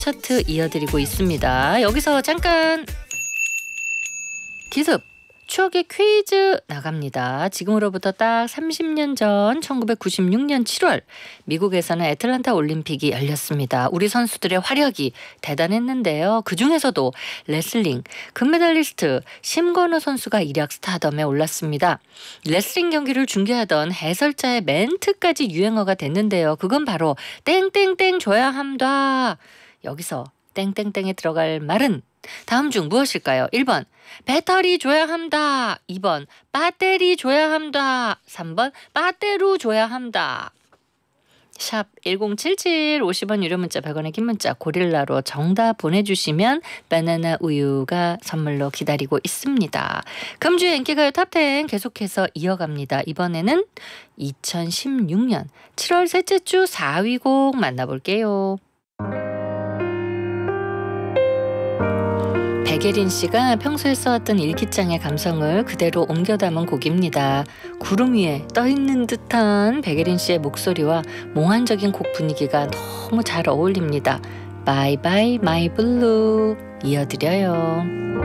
차트 이어드리고 있습니다. 여기서 잠깐 기습 추억의 퀴즈 나갑니다. 지금으로부터 딱 30년 전 1996년 7월 미국에서는 애틀랜타 올림픽이 열렸습니다. 우리 선수들의 화력이 대단했는데요. 그중에서도 레슬링 금메달리스트 심건우 선수가 이력 스타덤에 올랐습니다. 레슬링 경기를 중계하던 해설자의 멘트까지 유행어가 됐는데요. 그건 바로 땡땡땡 줘야 함다. 여기서 땡땡땡에 들어갈 말은 다음 중 무엇일까요? 1번 배터리 줘야 함다. 2번 배터리 줘야 함다. 3번 빠떼루 줘야 함다. 샵 1077 50원 유료 문자 100원의 긴 문자 고릴라로 정답 보내주시면 바나나 우유가 선물로 기다리고 있습니다. 금주의 인기가요 탑10 계속해서 이어갑니다. 이번에는 2016년 7월 셋째 주 4위 곡 만나볼게요. 백예린 씨가 평소에 써왔던 일기장의 감성을 그대로 옮겨 담은 곡입니다. 구름 위에 떠있는 듯한 백예린 씨의 목소리와 몽환적인 곡 분위기가 너무 잘 어울립니다. 바이바이 마이 블루 이어드려요.